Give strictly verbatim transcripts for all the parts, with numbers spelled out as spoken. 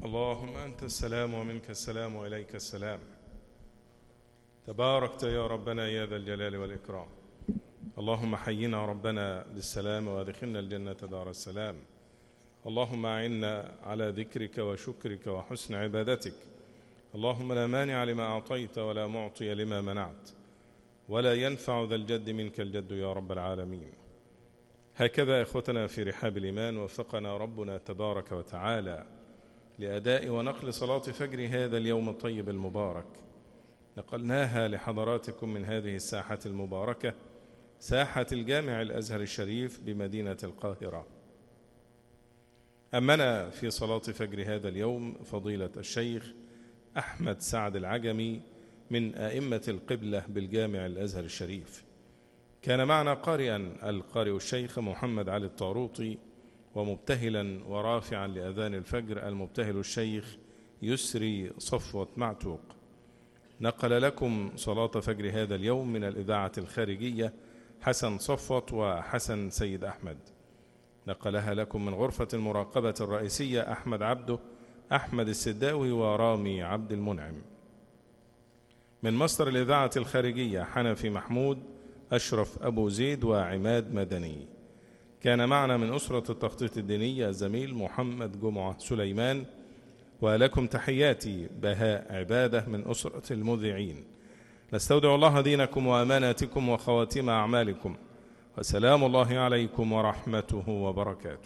اللهم أنت السلام ومنك السلام وإليك السلام. تباركت يا ربنا يا ذا الجلال والإكرام. اللهم حينا ربنا بالسلام وادخلنا الجنة دار السلام. اللهم أعنا على ذكرك وشكرك وحسن عبادتك. اللهم لا مانع لما أعطيت ولا معطي لما منعت ولا ينفع ذا الجد منك الجد يا رب العالمين. هكذا إخوتنا في رحاب الإيمان وفقنا ربنا تبارك وتعالى لأداء ونقل صلاة فجر هذا اليوم الطيب المبارك. نقلناها لحضراتكم من هذه الساحة المباركة، ساحة الجامع الأزهر الشريف بمدينة القاهرة. أمنا في صلاة فجر هذا اليوم فضيلة الشيخ أحمد سعد العجمي من أئمة القبلة بالجامع الأزهر الشريف. كان معنا قارئا القارئ الشيخ محمد علي الطاروطي، ومبتهلا ورافعا لأذان الفجر المبتهل الشيخ يسري صفوة معتوق. نقل لكم صلاة فجر هذا اليوم من الإذاعة الخارجية حسن صفوة وحسن سيد أحمد. نقلها لكم من غرفة المراقبة الرئيسية أحمد عبده، أحمد السداوي ورامي عبد المنعم. من مصدر الإذاعة الخارجية حنفي محمود، أشرف أبو زيد وعماد مدني. كان معنا من أسرة التخطيط الدينية الزميل محمد جمعة سليمان. ولكم تحياتي بهاء عبادة من أسرة المذيعين. نستودع الله دينكم وأماناتكم وخواتيم أعمالكم، وسلام الله عليكم ورحمته وبركاته.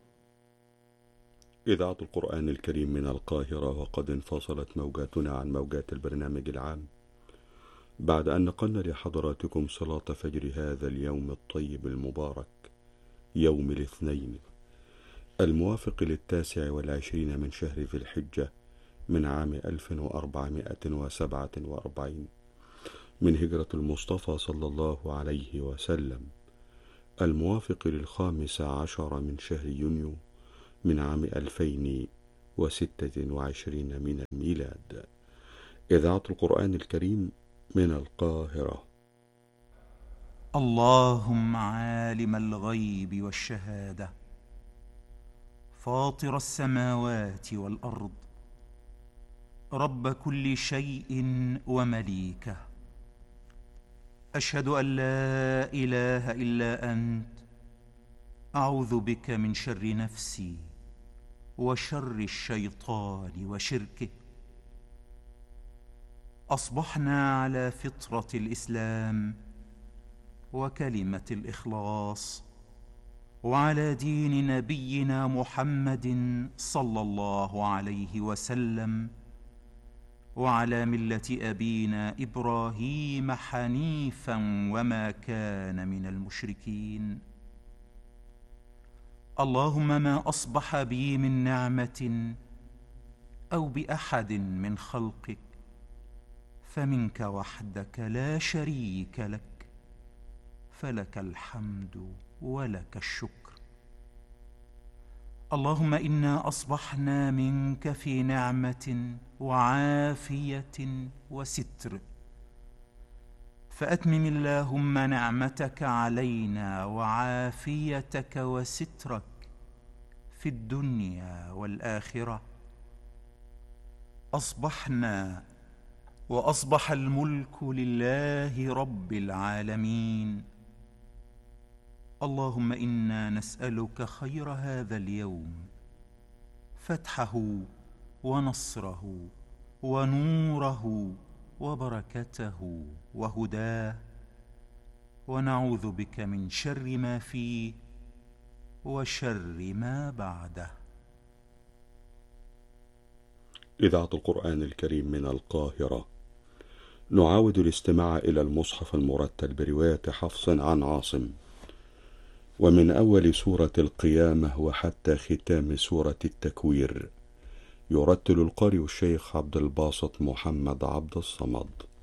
إذاعة القرآن الكريم من القاهرة، وقد انفصلت موجاتنا عن موجات البرنامج العام بعد أن نقلنا لحضراتكم صلاة فجر هذا اليوم الطيب المبارك، يوم الاثنين الموافق للتاسع والعشرين من شهر ذي الحجة من عام ألف وأربعمائة وسبعة وأربعين من هجرة المصطفى صلى الله عليه وسلم، الموافق للخامس عشر من شهر يونيو من عام ألفين وستة وعشرين من الميلاد. إذاعة القرآن الكريم من القاهرة. اللهم عالم الغيب والشهادة، فاطر السماوات والأرض، رب كل شيء ومليكه، أشهد أن لا إله إلا أنت، أعوذ بك من شر نفسي وشر الشيطان وشركه. أصبحنا على فطرة الإسلام وكلمة الإخلاص، وعلى دين نبينا محمد صلى الله عليه وسلم، وعلى ملة أبينا إبراهيم حنيفا وما كان من المشركين. اللهم ما أصبح بي من نعمة أو بأحد من خلقك فمنك وحدك لا شريك لك، فلك الحمد ولك الشكر. اللهم إنا أصبحنا منك في نعمة وعافية وستر، فأتمم اللهم نعمتك علينا وعافيتك وسترك في الدنيا والآخرة. أصبحنا وأصبح الملك لله رب العالمين. اللهم إنا نسألك خير هذا اليوم، فتحه ونصره ونوره وبركته وهداه، ونعوذ بك من شر ما فيه وشر ما بعده. إذاعة القرآن الكريم من القاهرة. نعاود الاستماع إلى المصحف المرتل برواية حفص عن عاصم، ومن أول سورة القيامة وحتى ختام سورة التكوير. يرتل القارئ الشيخ عبد الباسط محمد عبد الصمد.